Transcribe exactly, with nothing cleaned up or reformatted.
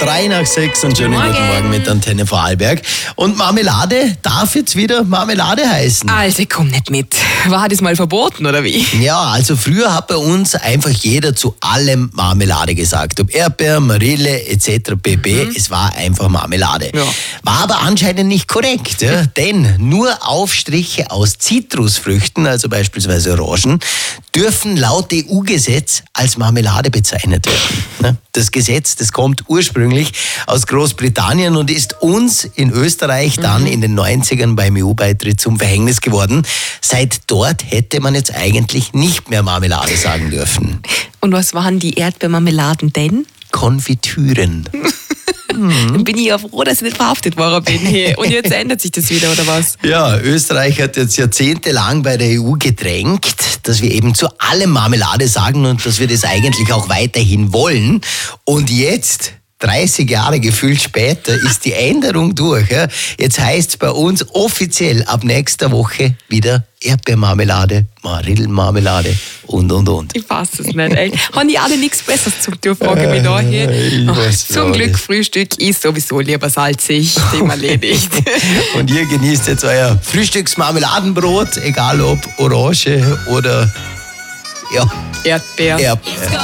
Drei nach sechs und schönen Morgen. guten Morgen mit Antenne Vorarlberg. Und Marmelade darf jetzt wieder Marmelade heißen. Also komm nicht mit. War das mal verboten, oder wie? Ja, also früher hat bei uns einfach jeder zu allem Marmelade gesagt. Ob Erdbeer, Marille et cetera pp. Es war einfach Marmelade. Ja. War aber anscheinend nicht korrekt, ja? Denn nur Aufstriche aus Zitrusfrüchten, also beispielsweise Orangen, dürfen laut E U-Gesetz als Marmelade bezeichnet werden. Ne? Das Gesetz, das kommt ursprünglich aus Großbritannien und ist uns in Österreich dann in den neunzigern beim E U-Beitritt zum Verhängnis geworden. Seit dort hätte man jetzt eigentlich nicht mehr Marmelade sagen dürfen. Und was waren die Erdbeermarmeladen denn? Konfitüren. Dann bin ich ja froh, dass ich nicht verhaftet worden bin. Hey. Und jetzt ändert sich das wieder, oder was? Ja, Österreich hat jetzt jahrzehntelang bei der E U gedrängt, dass wir eben zu allem Marmelade sagen und dass wir das eigentlich auch weiterhin wollen. Und jetzt, dreißig Jahre gefühlt später, ist die Änderung durch. Ja. Jetzt heißt es bei uns offiziell ab nächster Woche wieder Erdbeermarmelade, Marillenmarmelade und, und, und. Ich fasse es nicht, ey. Haben die alle nichts Besseres zum tun, frage ich mich da hier. Ich Oh, weiß zum auch Glück nicht. Frühstück ist sowieso lieber salzig, Thema erledigt. Und ihr genießt jetzt euer Frühstücksmarmeladenbrot, egal ob Orange oder ja, Erdbeer. Erdbeer.